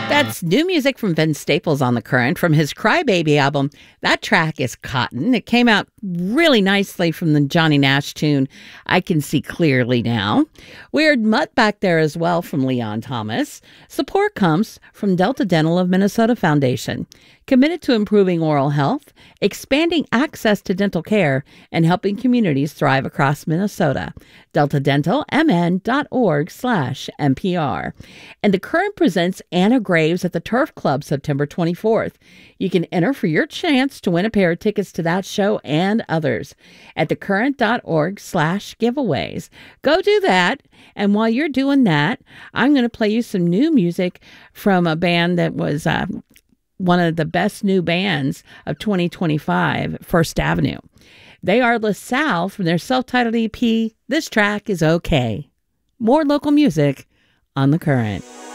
That's new music from Vince Staples on The Current from his Crybaby album. That track is Cotton. It came out really nicely from the Johnny Nash tune, I Can See Clearly Now. Weird Mutt back there as well from Leon Thomas. Support comes from Delta Dental of Minnesota Foundation, committed to improving oral health, expanding access to dental care, and helping communities thrive across Minnesota. DeltaDentalMN.org/NPR. And The Current presents Anna Graves at the Turf Club September 24th. You can enter for your chance to win a pair of tickets to that show and others at thecurrent.org/giveaways. Go do that. And while you're doing that, I'm going to play you some new music from a band that was one of the best new bands of 2025, First Avenue. They are LaSalle from their self-titled EP. This track is Okay. More local music on The Current.